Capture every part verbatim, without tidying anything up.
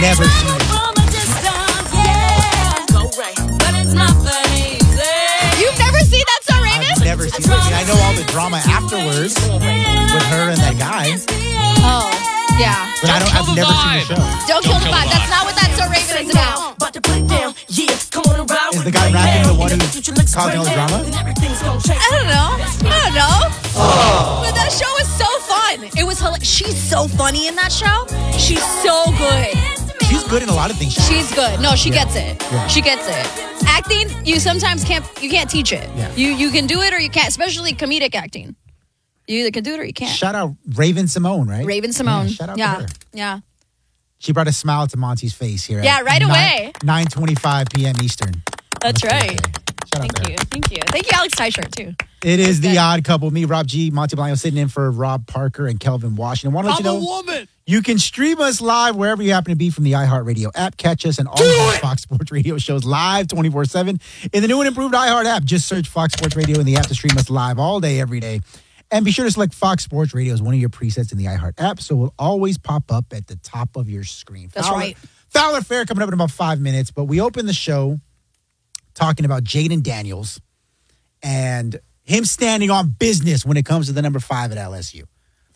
never seen it. You've never seen that song, Raven? I've never seen it. I mean, I know all the drama afterwards with her and that guy. Oh, yeah. But I don't, I've never seen the show. Don't kill the vibe. That's not what that So Raven is about. Is the guy rapping the one who's causing all the drama? I don't know. I don't know. Oh. But that show was so fun. It was hilarious. She's so funny in that show. She's so good. She's good in a lot of things. She's good. No, she Yeah. gets it. Yeah. She gets it. Acting, you sometimes can't. You can't teach it. Yeah. You you can do it or you can't. Especially comedic acting. You either can do it or you can't. Shout out Raven Simone, right? Raven Simone. Yeah, shout out yeah. to her. Yeah. She brought a smile to Monty's face here. Yeah, at right nine, away. nine twenty-five p.m. Eastern. That's right. Shout out Thank to her. you. Thank you. Thank you, Alex Tyshirt, too. It is That's The good. Odd Couple. Me, Rob G, Monty Blano sitting in for Rob Parker and Kelvin Washington. Want to let you know, woman. you can stream us live wherever you happen to be from the iHeartRadio app. Catch us and all of our Fox Sports Radio shows live twenty-four seven. In the new and improved iHeart app, just search Fox Sports Radio in the app to stream us live all day, every day. And be sure to select Fox Sports Radio as one of your presets in the iHeart app, so it will always pop up at the top of your screen. That's Fowler, right. Fowler Fair coming up in about five minutes, but we open the show talking about Jaden Daniels and him standing on business when it comes to the number five at L S U.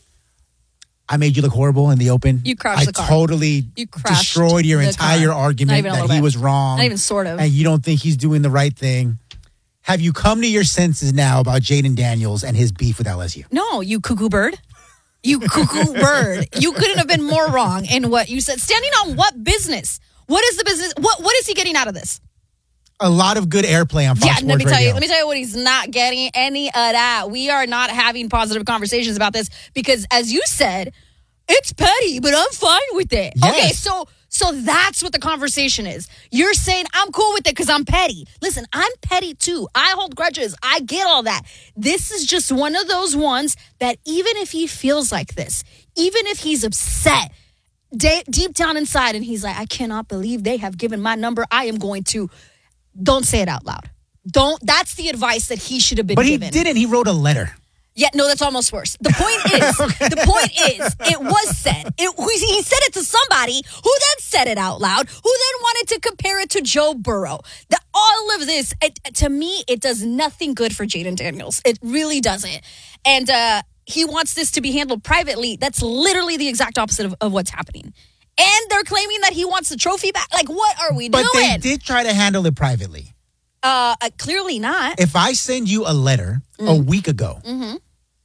I made you look horrible in the open. You crashed I the car. totally You crashed destroyed your the entire car. Not argument even a that little he bit. was wrong. Not even sort of. And you don't think he's doing the right thing. Have you come to your senses now about Jaden Daniels and his beef with L S U? No, you cuckoo bird. You cuckoo bird. You couldn't have been more wrong in what you said. Standing on what business? What is the business? What What is he getting out of this? A lot of good airplay on Fox Yeah, Sports let me tell Radio. you. Let me tell you what he's not getting any of that. We are not having positive conversations about this because, as you said, it's petty, but I'm fine with it. Yes. Okay, so so that's what the conversation is. You're saying I'm cool with it because I'm petty. Listen, I'm petty too. I hold grudges. I get all that. This is just one of those ones that even if he feels like this, even if he's upset, de- deep down inside, and he's like, I cannot believe they have given my number. I am going to. Don't say it out loud. Don't. That's the advice that he should have been But he given. didn't. He wrote a letter. Yeah, no, that's almost worse. The point is, okay. the point is, it was said. It he said it to somebody who then said it out loud, who then wanted to compare it to Joe Burrow. The, all of this, it, to me, it does nothing good for Jaden Daniels. It really doesn't. And uh, he wants this to be handled privately. That's literally the exact opposite of, of what's happening. And they're claiming that he wants the trophy back. Like, what are we But doing? they did try to handle it privately. Uh, uh, clearly not. If I send you a letter Mm. a week ago, Mm-hmm.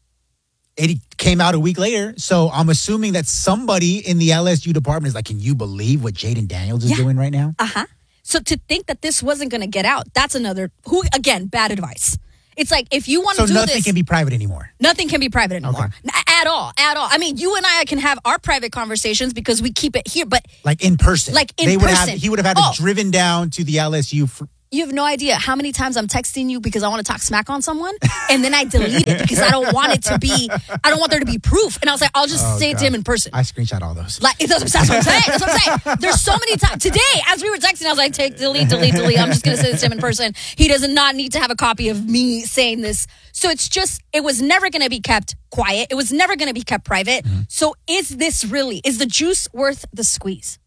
it came out a week later. So I'm assuming that somebody in the L S U department is like, can you believe what Jaden Daniels is Yeah. doing right now? Uh-huh. So to think that this wasn't going to get out, that's another, who again, bad advice. It's like, if you want So to do nothing this, can be private anymore. nothing can be private anymore. Okay. N- At all, at all. I mean, you and I can have our private conversations because we keep it here, but Like in person. Like in they would person. Have, he would have had Oh. to driven down to the L S U. For, you have no idea how many times I'm texting you because I want to talk smack on someone, and then I delete it because I don't want it to be, I don't want there to be proof. And I was like, I'll just Oh, say it to God. him in person. I screenshot all those. Like, that's what I'm saying. That's what I'm saying. There's so many times. Today, as we were texting, I was like, take, delete, delete, delete. I'm just going to say this to him in person. He does not need to have a copy of me saying this. So it's just, it was never going to be kept quiet. It was never going to be kept private. Mm-hmm. So is this really, is the juice worth the squeeze?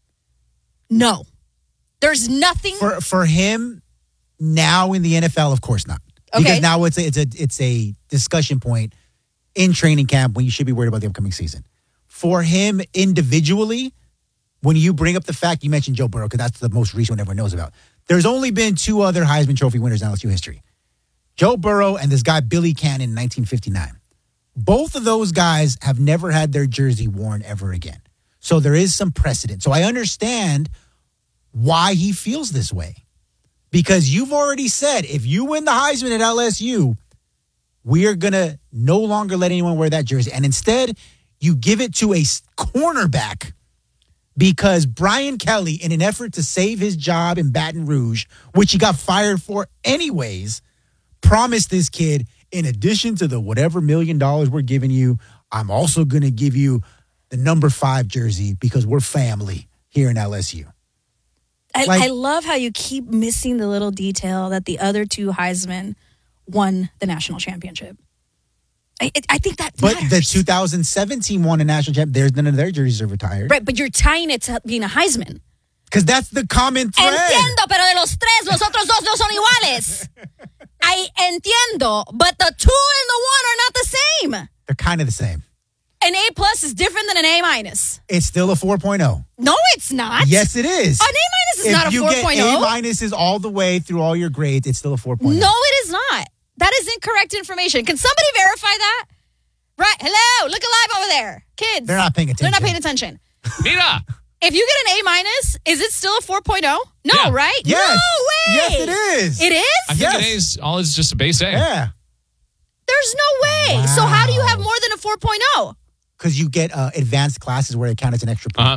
No. There's nothing. For for him, now in the N F L, of course not. Because Okay. now it's a, it's a it's a discussion point in training camp when you should be worried about the upcoming season. For him individually, when you bring up the fact, you mentioned Joe Burrow, because that's the most recent one everyone knows about. There's only been two other Heisman Trophy winners in L S U history. Joe Burrow and this guy, Billy Cannon, in nineteen fifty-nine. Both of those guys have never had their jersey worn ever again. So there is some precedent. So I understand why he feels this way. Because you've already said, if you win the Heisman at L S U, we are going to no longer let anyone wear that jersey. And instead, you give it to a cornerback because Brian Kelly, in an effort to save his job in Baton Rouge, which he got fired for anyways, promised this kid, in addition to the whatever million dollars we're giving you, I'm also going to give you the number five jersey because we're family here in L S U. I, like- I love how you keep missing the little detail that the other two Heisman won the national championship. I, it, I think that But matters. the two thousand seventeen won a national champ. There's none of their jerseys are retired. Right, but you're tying it to being a Heisman. Because that's the common thread. Entiendo, pero de los tres, los otros dos no son iguales. I entiendo, but the two and the one are not the same. They're kind of the same. An A plus is different than an A minus. It's still a four point oh. No, it's not. Yes, it is. An A minus is if not a you four get point A oh. minuses all the way through all your grades, it's still a four point oh. No, it is not. That is incorrect information. Can somebody verify that? Right. Hello. Look alive over there. Kids. They're not paying attention. They're not paying attention. Mira. If you get an A minus, is it still a four point oh? No, Yeah. right? Yes. No way. Yes, it is. It is? I think Yes. an A is all is just a base A. Yeah. There's no way. So how do you have more than a four point oh? Because you get uh, advanced classes where it counts as an extra point. Uh-huh.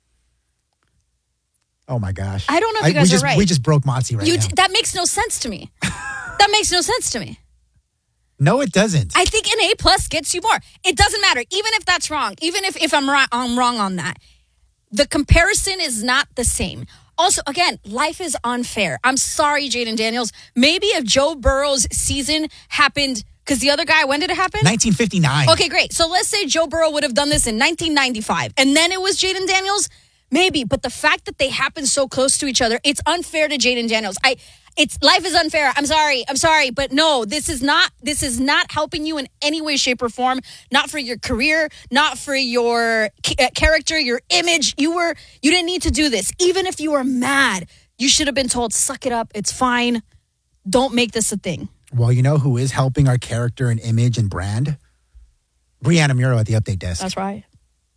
Oh, my gosh. I don't know if you I- guys we are just, right. We just broke Monty right You now. d- that makes no sense to me. That makes no sense to me. No, it doesn't. I think an A plus gets you more. It doesn't matter. Even if that's wrong, even if, if I'm, right, I'm wrong on that, the comparison is not the same. Also, again, life is unfair. I'm sorry, Jaden Daniels. Maybe if Joe Burrow's season happened, because the other guy, when did it happen? nineteen fifty-nine. Okay, great. So let's say Joe Burrow would have done this in nineteen ninety-five, and then it was Jaden Daniels. Maybe, but the fact that they happen so close to each other, it's unfair to Jaden Daniels. I, it's life is unfair. I'm sorry. I'm sorry, but no, this is not. This is not helping you in any way, shape, or form. Not for your career. Not for your ca- character, your image. You were. You didn't need to do this. Even if you were mad, you should have been told, "Suck it up. It's fine. Don't make this a thing." Well, you know who is helping our character and image and brand? Brianna Muro at the update desk. That's right.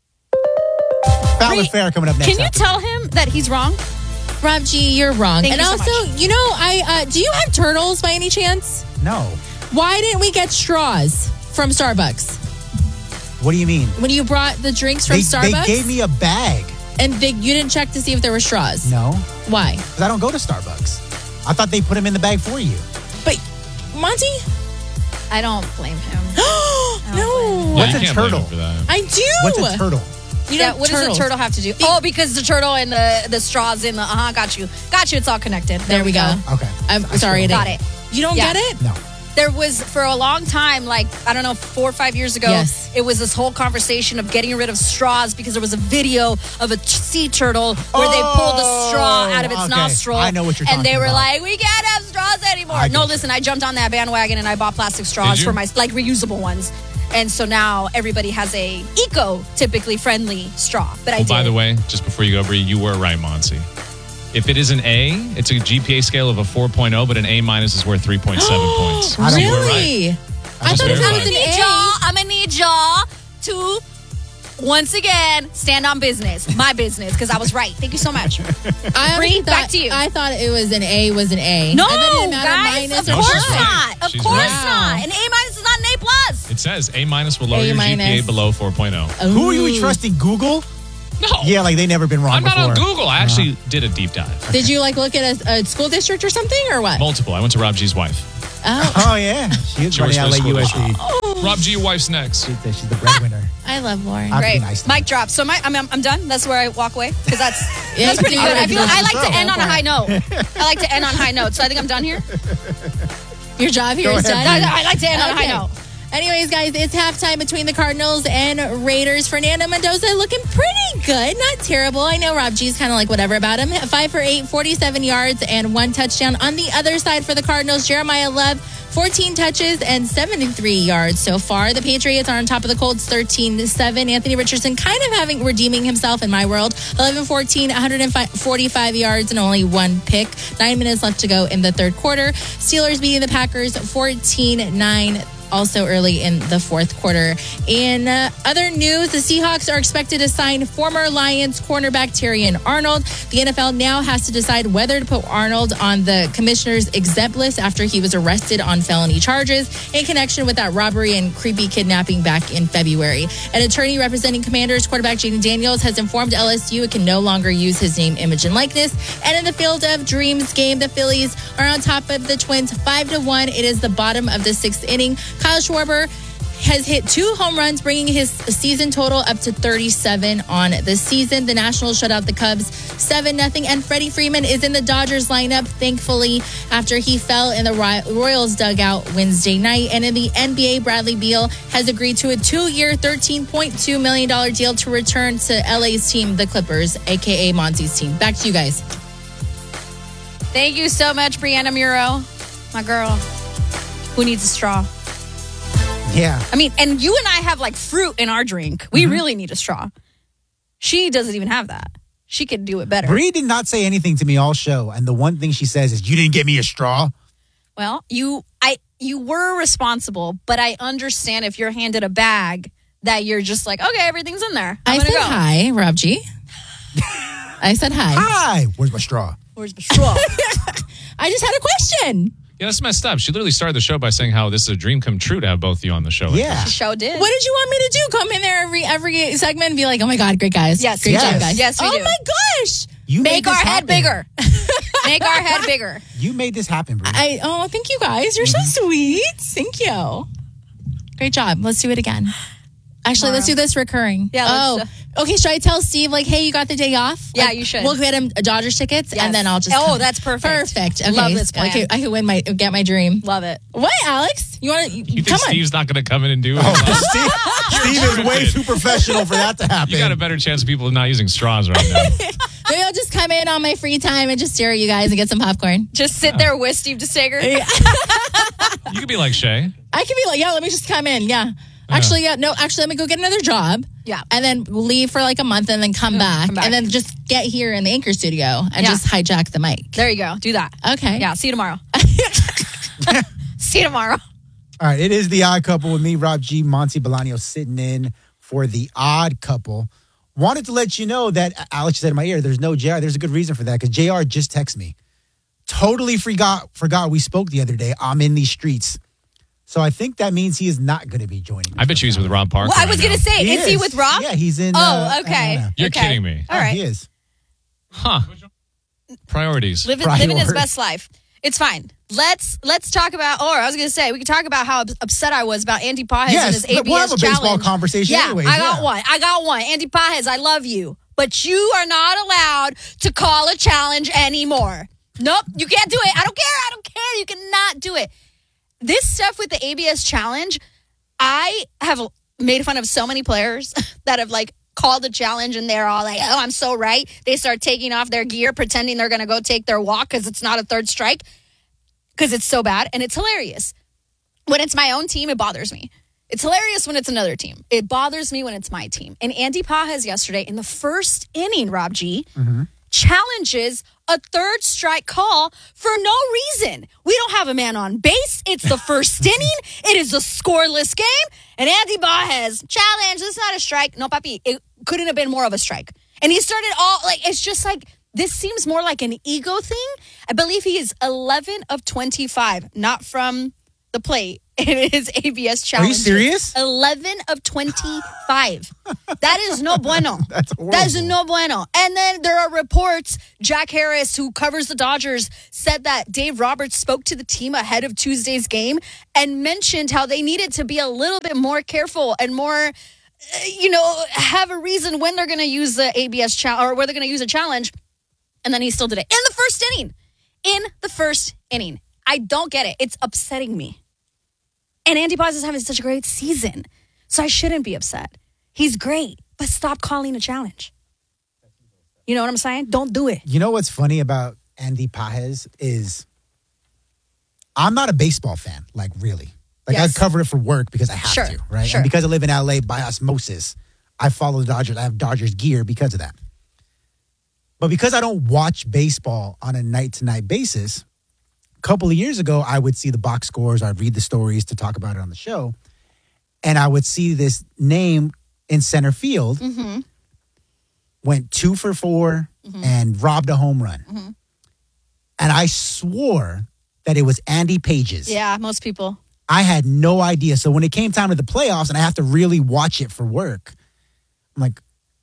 Fallon Bree, Fair coming up next. Can you after. tell him that he's wrong? Rob G, you're wrong. Thank and you so also, much. you know, I uh, do you have turtles by any chance? No. Why didn't we get straws from Starbucks What do you mean? when you brought the drinks from They, Starbucks? they gave me a bag. and they, you didn't check to see if there were straws. No, Why? because I don't go to Starbucks. I thought they put them in the bag for you. But Monty, I don't blame him. no, Yeah, What's you a can't blame turtle? him for that. I do. What's a turtle? You Yeah, know, what turtles. does the turtle have to do? Oh, because the turtle and the, the straws in the, uh-huh, got you. Got you, it's all connected. There we go. Okay. I'm I sorry. I still- Got didn't- it. You don't Yeah. get it? No. There was, for a long time, like, I don't know, four or five years ago, Yes. it was this whole conversation of getting rid of straws because there was a video of a t- sea turtle where they pulled the straw out of its okay. nostril. I know what you're And they talking were about. like, we can't have straws anymore. I No, get listen, I jumped on that bandwagon and I bought plastic straws you? for my, like, reusable ones. And so now everybody has a eco-typically friendly straw. But I Well, did. by the way, just before you go, Bree, you were right, Monty. If it is an A, it's a G P A scale of a four point oh, but an A minus is worth three point seven points. I don't- You were right. Really? I just thought if it verified. was an need A. y'all, I'm gonna need y'all to once again stand on business, my business, because I was right. Thank you so much. I Bree, honestly back thought- to you. I thought it was an A was an A. No, I thought it didn't matter guys, minus of or No, she's course right. not. Of She's course right. not. An A minus is not an A plus. It says A minus will lower A your G P A minus. below four point oh. Who are you Ooh. trusting? Google? No. Yeah, like they never been wrong I'm not before. on Google. I actually did a deep dive. Did you like look at a, a school district or something or what? Multiple. I went to Rob G's wife. Oh, Oh, yeah. She is She running works out for the like school U S C. district. Rob G, your wife's next. She's the, she's the breadwinner. I love Lauren. I have to be Great. nice to her. Mic drop. So my, I'm, I'm done. That's where I walk away because that's Yeah, that's pretty you good. do I it. feel I like Go to end on a for it. high note. I like to end on high notes. So I think I'm done here. Your job here Go is ahead, done. I, I like to end on a high Okay. note. Anyways, guys, it's halftime between the Cardinals and Raiders. Fernando Mendoza looking pretty good. Not terrible. I know Rob G's kind of like whatever about him. Five for eight, forty-seven yards, and one touchdown. On the other side for the Cardinals, Jeremiah Love, fourteen touches and seventy-three yards so far. The Patriots are on top of the Colts, thirteen to seven. Anthony Richardson kind of having redeeming himself in my world. eleven fourteen, one hundred forty-five yards and only one pick. Nine minutes left to go in the third quarter. Steelers beating the Packers fourteen nine. Also early in the fourth quarter. In uh, other news, the Seahawks are expected to sign former Lions cornerback Terrion Arnold. The N F L now has to decide whether to put Arnold on the commissioner's exempt list after he was arrested on felony charges in connection with that robbery and creepy kidnapping back in February. An attorney representing Commanders quarterback Jaden Daniels has informed L S U it can no longer use his name, image, and likeness. And in the Field of Dreams game, the Phillies are on top of the Twins five to one. It is the bottom of the sixth inning. Kyle Schwarber has hit two home runs, bringing his season total up to thirty-seven on the season. The Nationals shut out the Cubs seven nothing, and Freddie Freeman is in the Dodgers lineup, thankfully, after he fell in the Royals dugout Wednesday night. And in the N B A, Bradley Beal has agreed to a two-year, thirteen point two million dollars deal to return to L A's team, the Clippers, a k a. Monty's team. Back to you guys. Thank you so much, Brianna Muro, my girl, who needs a straw. Yeah. I mean, and you and I have like fruit in our drink. We Mm-hmm. really need a straw. She doesn't even have that. She could do it better. Bree did not say anything to me all show, and the one thing she says is, "You didn't get me a straw." Well, you, I, you were responsible, but I understand if you're handed a bag that you're just like, okay, everything's in there. I'm I gonna said go. hi, Rob G. I said hi. Hi, where's my straw? Where's the straw? I just had a question. Yeah, that's messed up. She literally started the show by saying how this is a dream come true to have both of you on the show. Yeah. The show did. What did you want me to do? Come in there every every segment and be like, oh my God, great guys. Yes. Great Yes. job, guys. Yes, we oh do. my gosh. You made Make our this head happen. bigger. Make our head bigger. You made this happen, Bree. I oh, thank you guys. You're so sweet. Thank you. Great job. Let's do it again. Actually, let's do this recurring. Yeah, Oh, let's, okay. Should I tell Steve like, hey, you got the day off? Yeah, Like, you should. We'll get him Dodgers tickets, Yes. and then I'll just. Oh, come. that's perfect. Perfect. Okay. Love this plan. Okay, I can win my get my dream. Love it. What, Alex? You want to You think come on? Steve's not going to come in and do it? Oh, Steve, Steve is way too professional for that to happen. You got a better chance of people not using straws right now. Maybe I'll just come in on my free time and just stare at you guys and get some popcorn. Just sit there with Steve DeSager. You could be like Shay. I could be like, yeah, let me just come in. Yeah. Actually, yeah, no, actually, let me go get another job. Yeah. And then leave for like a month and then come, back, come back. And then just get here in the Anchor studio and Yeah. just hijack the mic. There you go. Do that. Okay. Yeah. See you tomorrow. See you tomorrow. All right, it is The Odd Couple with me, Rob G, Monty Bolaño, sitting in for The Odd Couple. Wanted to let you know that Alex said in my ear, there's no J R. There's a good reason for that, because J R just texted me. Totally forgot forgot we spoke the other day. I'm in these streets. So I think that means he is not going to be joining me. I bet you he's with Rob Parker. Well, I right was going to now. say, is, he with Rob? Yeah, he's in. Oh, uh, okay. Atlanta. You're Okay. kidding me. All Oh, right. he is. Huh. Priorities. Living, living his Priority. best life. It's fine. Let's let's talk about, or I was going to say, we can talk about how upset I was about Andy Pajes Yes, and his A B S we'll have a baseball challenge. conversation Yeah, anyways, I got yeah. one. I got one. Andy Pajes, I love you, but you are not allowed to call a challenge anymore. Nope, you can't do it. I don't care. I don't care. You cannot do it. This stuff with the A B S challenge, I have made fun of so many players that have like called a challenge and they're all like, oh, I'm so right. They start taking off their gear, pretending they're going to go take their walk because it's not a third strike, because it's so bad. And it's hilarious. When it's my own team, it bothers me. It's hilarious when it's another team. It bothers me when it's my team. And Andy Pajes yesterday in the first inning, Rob G, Mm-hmm. challenges a third strike call for no reason. We don't have a man on base. It's the first inning. It is a scoreless game. And Andy Pajes, challenge, this is not a strike. No, papi, it couldn't have been more of a strike. And he started all, like, it's just like, this seems more like an ego thing. I believe he is eleven of twenty-five, not from the plate. It is A B S challenge. Are you serious? eleven of twenty-five. That is no bueno. That's horrible. That is no bueno. And then there are reports, Jack Harris, who covers the Dodgers, said that Dave Roberts spoke to the team ahead of Tuesday's game and mentioned how they needed to be a little bit more careful and more, uh, you know, have a reason when they're going to use the A B S challenge or where they're going to use a challenge. And then he still did it in the first inning. In the first inning. I don't get it. It's upsetting me. And Andy Pajes is having such a great season. So I shouldn't be upset. He's great, but stop calling a challenge. You know what I'm saying? Don't do it. You know what's funny about Andy Pajes is I'm not a baseball fan, like really. Like Yes. I cover it for work because I have Sure, to, right? sure. And because I live in L A by osmosis, I follow the Dodgers. I have Dodgers gear because of that. But because I don't watch baseball on a night-to-night basis, a couple of years ago, I would see the box scores. I'd read the stories to talk about it on the show. And I would see this name in center field, Mm-hmm. went two for four and robbed a home run. Mm-hmm. And I swore that it was Andy Pages. Yeah, most people. I had no idea. So when it came time to the playoffs and I have to really watch it for work, I'm like,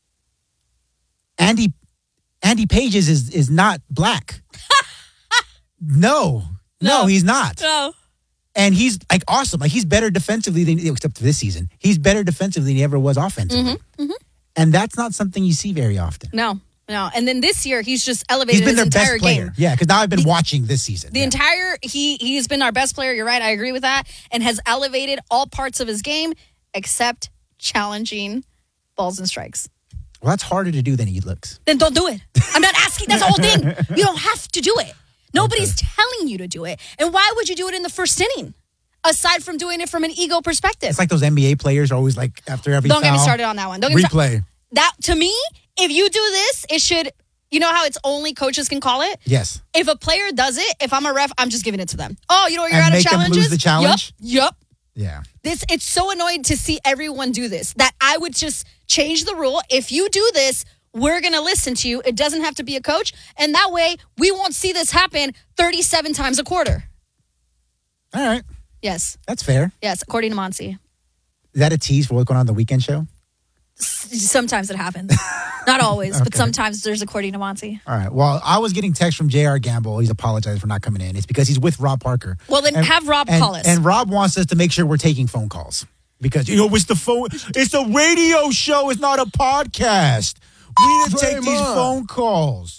Andy Andy Pages is is not black. no, no, No. he's not. No. And he's like awesome. Like he's better defensively than except this season. He's better defensively than he ever was offensively. Mm-hmm, mm-hmm. And that's not something you see very often. No, no. And then this year, he's just elevated He's been his their entire best player. game. Yeah, because now I've been the, watching this season. The yeah. entire, he he's been our best player. You're right. I agree with that. And has elevated all parts of his game except challenging balls and strikes. Well, that's harder to do than he looks. Then don't do it. I'm not asking. That's the whole thing. You don't have to do it. Nobody's okay. telling you to do it. And why would you do it in the first inning? Aside from doing it from an ego perspective. It's like those N B A players are always like after every Don't foul, get me started on that one. Don't get replay. Me start- that, to me, if you do this, it should, you know how it's only coaches can call it? Yes. If a player does it, if I'm a ref, I'm just giving it to them. Oh, you know what you're and out of make challenges? them lose the challenge? Yep. Yep. Yeah. This it's so annoying to see everyone do this that I would just change the rule. If you do this, we're going to listen to you. It doesn't have to be a coach. And that way, we won't see this happen thirty-seven times a quarter. All right. Yes. That's fair. Yes, according to Monsi. Is that a tease for what's going on the weekend show? Sometimes it happens. Not always, okay. But sometimes there's according to Monty. All right. Well, I was getting text from J R Gamble. He's apologizing for not coming in. It's because he's with Rob Parker. Well, then and, have Rob and, call us. And Rob wants us to make sure we're taking phone calls. Because, you know, it's the phone. It's a radio show. It's not a podcast. We need to take these phone calls.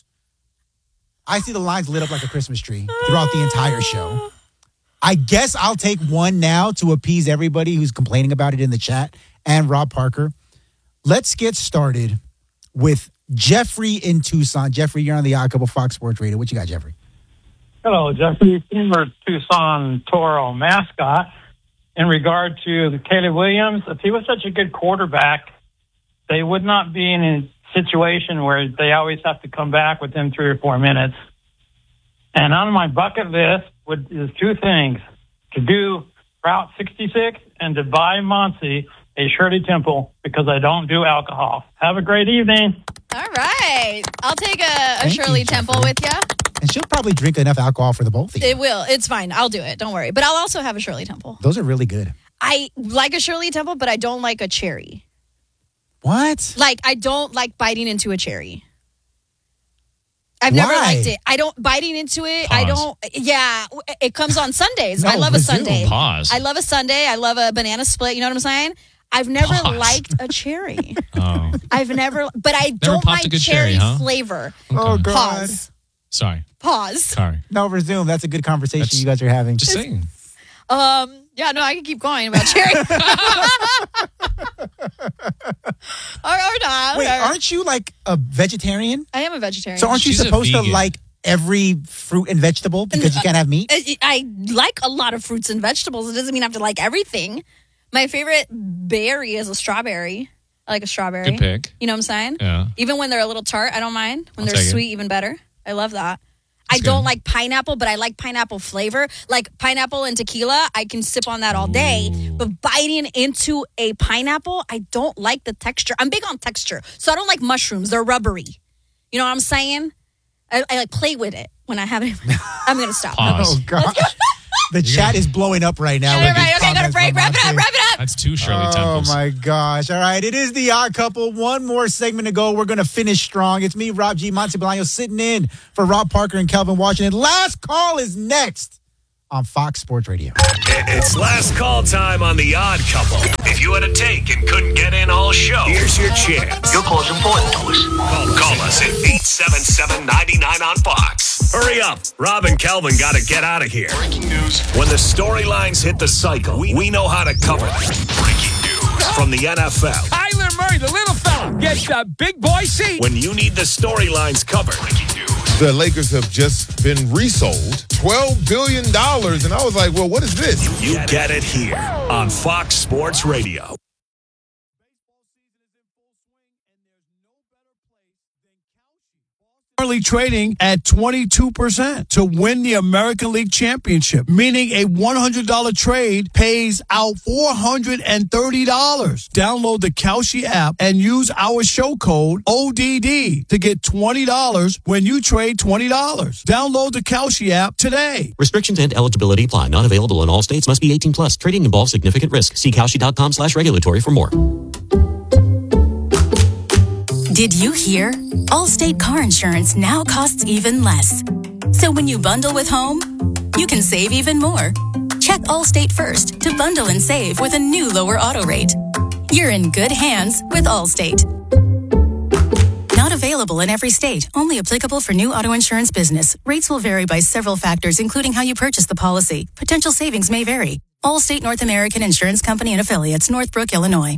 I see the lines lit up like a Christmas tree throughout the entire show. I guess I'll take one now to appease everybody who's complaining about it in the chat and Rob Parker. Let's get started with Jeffrey in Tucson. Jeffrey, you're on the Odd Couple Fox Sports Radio. What you got, Jeffrey? Hello, Jeffrey, former Tucson Toro mascot. In regard to Caleb Williams, if he was such a good quarterback, they would not be in a situation where they always have to come back within three or four minutes. And on my bucket list would, is two things: to do Route sixty-six and to buy Monty a Shirley Temple because I don't do alcohol. Have a great evening. All right. I'll take a, a Shirley you, Temple with you. And she'll probably drink enough alcohol for the both of you. It will. It's fine. I'll do it. Don't worry. But I'll also have a Shirley Temple. Those are really good. I like a Shirley Temple, but I don't like a cherry. What? Like, I don't like biting into a cherry. I've Why? never liked it. I don't, biting into it, Pause. I don't, yeah, it comes on Sundays. No, I love a resume. Sunday. Pause. I love a Sunday. I love a banana split. You know what I'm saying? I've never Pause. liked a cherry. Oh. I've never, but I don't popped like a good cherry, cherry, huh? flavor. Oh, God. Pause. Sorry. Pause. Sorry. No, resume. That's a good conversation That's- you guys are having. Just saying. Um, yeah, no, I can keep going about cherry. or, or not. Wait, or- aren't you like a vegetarian? I am a vegetarian. So aren't you She's a supposed to vegan. like every fruit and vegetable because you can't have meat? I, I like a lot of fruits and vegetables. It doesn't mean I have to like everything. My favorite berry is a strawberry. I like a strawberry. Good pick. You know what I'm saying? Yeah. Even when they're a little tart, I don't mind. When I'll they're take it. sweet, even better. I love that. I That's don't good. like pineapple, but I like pineapple flavor. Like pineapple and tequila, I can sip on that all day. But biting into a pineapple, I don't like the texture. I'm big on texture. So I don't like mushrooms. They're rubbery. You know what I'm saying? I, I like play with it when I have it. I'm going to stop. Pause. Oh, gosh. The chat is blowing up right now. Yeah, with right, these okay, gotta comments break. from Wrap it up, Monty. wrap it up. That's two Shirley Oh, Temples. my gosh. All right. It is the Odd Couple. One more segment to go. We're going to finish strong. It's me, Rob G. Monty Bolaños, sitting in for Rob Parker and Kelvin Washington. Last call is next on Fox Sports Radio. It's last call time on The Odd Couple. If you had a take and couldn't get in all show, here's your chance. Your call is important to us. Call, call us at eight seven seven, nine nine on Fox. Hurry up. Rob and Kelvin got to get out of here. Breaking news. When the storylines hit the cycle, we, we know how to cover them. Breaking news. From the N F L. Kyler Murray, the little fella, gets the big boy seat. When you need the storylines covered. Breaking news. The Lakers have just been resold twelve billion dollars. And I was like, well, what is this? You get it here on Fox Sports Radio. Currently trading at twenty-two percent to win the American League Championship, meaning a one hundred dollars trade pays out four hundred thirty dollars. Download the Kalshi app and use our show code O D D to get twenty dollars when you trade twenty dollars. Download the Kalshi app today. Restrictions and eligibility apply. Not available in all states. Must be eighteen plus. Trading involves significant risk. See Kalshi.com slash regulatory for more. Did you hear? Allstate car insurance now costs even less. So when you bundle with home, you can save even more. Check Check Allstate first to bundle and save with a new lower auto rate. You're in good hands with Allstate. Not available in every state. Only applicable for new auto insurance business. Rates will vary by several factors, including how you purchase the policy. Potential savings may vary. Allstate North American Insurance Company and Affiliates, Northbrook, Illinois.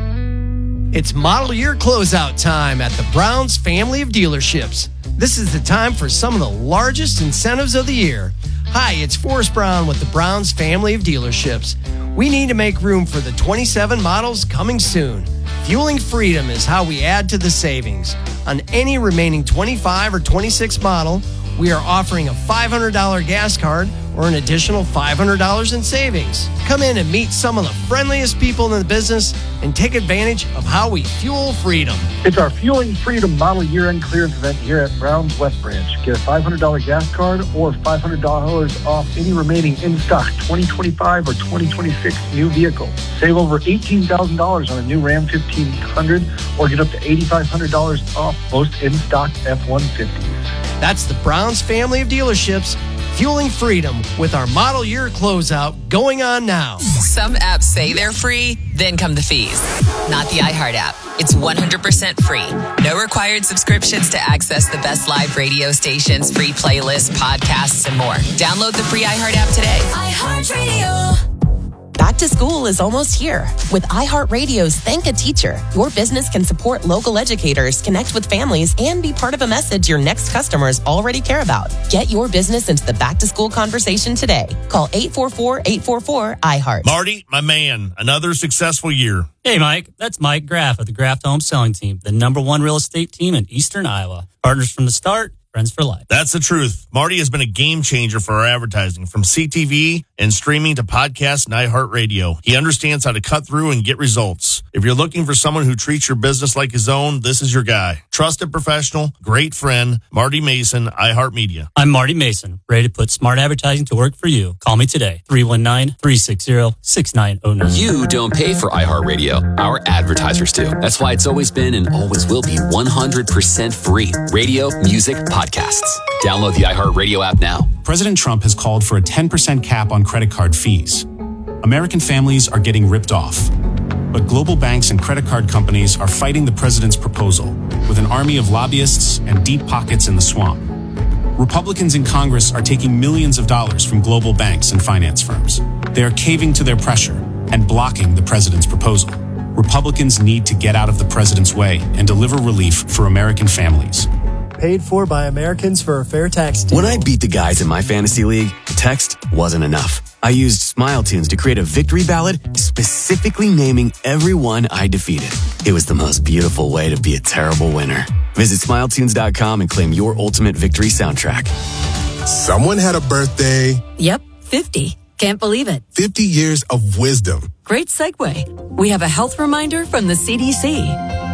It's model year closeout time at the Browns family of dealerships. This is the time for some of the largest incentives of the year. Hi, it's Forrest Brown with the Browns family of dealerships. We need to make room for the twenty-seven models coming soon. Fueling freedom is how we add to the savings. On any remaining twenty-five or twenty-six model, we are offering a five hundred dollars gas card or an additional five hundred dollars in savings. Come in and meet some of the friendliest people in the business and take advantage of how we fuel freedom. It's our Fueling Freedom Model Year-End Clearance event here at Browns West Branch. Get a five hundred dollars gas card or five hundred dollars off any remaining in-stock twenty twenty-five or twenty twenty-six new vehicle. Save over eighteen thousand dollars on a new Ram fifteen hundred or get up to eight thousand five hundred dollars off most in-stock F one fifties. That's the Browns family of dealerships, fueling freedom with our model year closeout going on now. Some apps say they're free, then come the fees. Not the iHeart app. It's one hundred percent free. No required subscriptions to access the best live radio stations, free playlists, podcasts, and more. Download the free iHeart app today. iHeartRadio. Back to school is almost here. With iHeartRadio's Thank a Teacher, your business can support local educators, connect with families, and be part of a message your next customers already care about. Get your business into the back-to-school conversation today. Call eight four four, eight four four, I heart. Marty, my man, another successful year. Hey, Mike. That's Mike Graff of the Graff Home Selling Team, the number one real estate team in Eastern Iowa. Partners from the start. Friends for life. That's the truth. Marty has been a game changer for our advertising, from C T V and streaming to podcasts and iHeartRadio. He understands how to cut through and get results. If you're looking for someone who treats your business like his own, this is your guy. Trusted professional, great friend, Marty Mason, iHeartMedia. I'm Marty Mason, ready to put smart advertising to work for you. Call me today, three one nine, three six zero, six nine zero nine. You don't pay for iHeartRadio. Our advertisers do. That's why it's always been and always will be one hundred percent free. Radio, music, podcasts. Download the iHeartRadio app now. President Trump has called for a ten percent cap on credit card fees. American families are getting ripped off. But global banks and credit card companies are fighting the president's proposal with an army of lobbyists and deep pockets in the swamp. Republicans in Congress are taking millions of dollars from global banks and finance firms. They are caving to their pressure and blocking the president's proposal. Republicans need to get out of the president's way and deliver relief for American families. Paid for by Americans for a fair tax deal. When I beat the guys in my fantasy league, text wasn't enough. I used Smile Tunes to create a victory ballad specifically naming everyone I defeated. It was the most beautiful way to be a terrible winner. Visit smile tunes dot com and claim your ultimate victory soundtrack. Someone had a birthday. Yep, fifty. Can't believe it. fifty years of wisdom. Great segue. We have a health reminder from the C D C.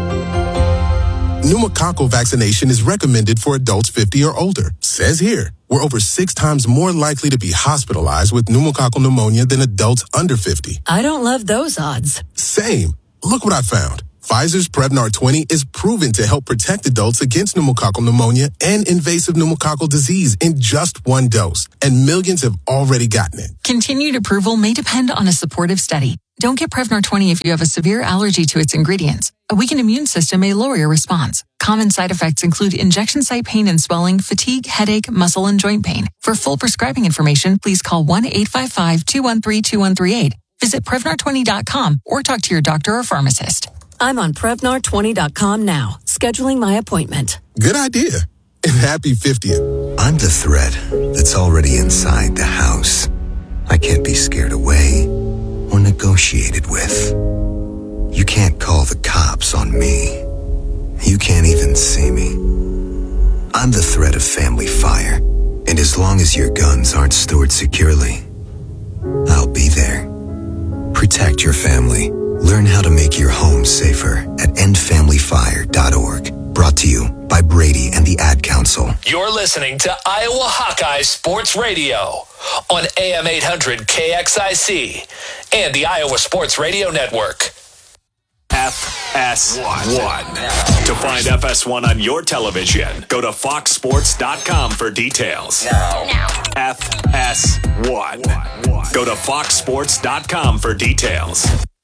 Pneumococcal vaccination is recommended for adults fifty or older. Says here, we're over six times more likely to be hospitalized with pneumococcal pneumonia than adults under fifty. I don't love those odds. Same. Look what I found. Pfizer's Prevnar twenty is proven to help protect adults against pneumococcal pneumonia and invasive pneumococcal disease in just one dose. And millions have already gotten it. Continued approval may depend on a supportive study. Don't get Prevnar twenty if you have a severe allergy to its ingredients. A weakened immune system may lower your response. Common side effects include injection site pain and swelling, fatigue, headache, muscle, and joint pain. For full prescribing information, please call one eight five five, two one three, two one three eight. Visit Prevnar twenty dot com or talk to your doctor or pharmacist. I'm on Prevnar twenty dot com now, scheduling my appointment. Good idea. And happy fiftieth. I'm the threat that's already inside the house. I can't be scared away or negotiated with. You can't call the cops on me. You can't even see me. I'm the threat of family fire, and as long as your guns aren't stored securely, I'll be there. Protect your family. Learn how to make your home safer at end family fire dot org. Brought to you by Brady and the Ad Council. You're listening to Iowa Hawkeye Sports Radio on A M eight hundred K X I C and the Iowa Sports Radio Network. F S one. To find F S one on your television, go to fox sports dot com for details. F S one. Go to fox sports dot com for details.